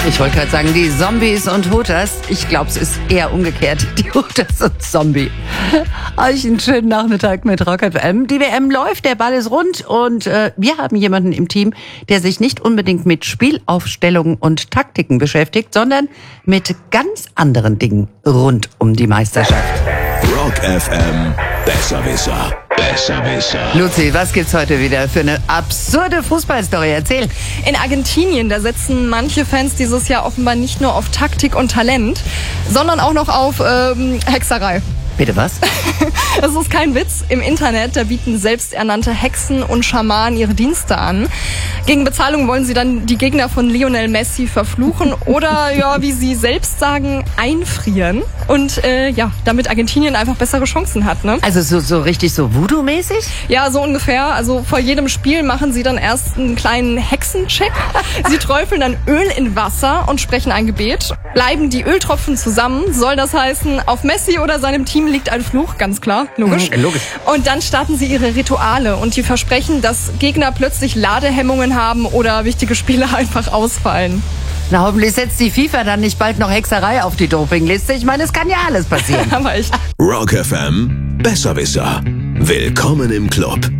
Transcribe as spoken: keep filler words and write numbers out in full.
Ich wollte gerade sagen, die Zombies und Hooters. Ich glaube, es ist eher umgekehrt. Die Hooters und Zombie. Euch einen schönen Nachmittag mit Rock F M. Die W M läuft, der Ball ist rund und äh, wir haben jemanden im Team, der sich nicht unbedingt mit Spielaufstellungen und Taktiken beschäftigt, sondern mit ganz anderen Dingen rund um die Meisterschaft. Rock F M, Besserwisser, Besserwisser. Luzi, was gibt's heute wieder für eine absurde Fußballstory? Erzähl. In Argentinien, da setzen manche Fans dieses Jahr offenbar nicht nur auf Taktik und Talent, sondern auch noch auf ähm, Hexerei. Bitte was? Das ist kein Witz. Im Internet, da bieten selbsternannte Hexen und Schamanen ihre Dienste an. Gegen Bezahlung wollen sie dann die Gegner von Lionel Messi verfluchen oder, ja, wie sie selbst sagen, einfrieren. Und äh, ja, damit Argentinien einfach bessere Chancen hat, ne? Also so, so richtig so Voodoo-mäßig? Ja, so ungefähr. Also vor jedem Spiel machen sie dann erst einen kleinen Hexencheck. Sie träufeln dann Öl in Wasser und sprechen ein Gebet. Bleiben die Öltropfen zusammen, soll das heißen, auf Messi oder seinem Team liegt ein Fluch, ganz klar, logisch. Mhm, logisch. Und dann starten sie ihre Rituale und die versprechen, dass Gegner plötzlich Ladehemmungen haben oder wichtige Spiele einfach ausfallen. Na, hoffentlich setzt die FIFA dann nicht bald noch Hexerei auf die Dopingliste. Ich meine, es kann ja alles passieren. Aber echt. Rock F M, Besserwisser. Willkommen im Club.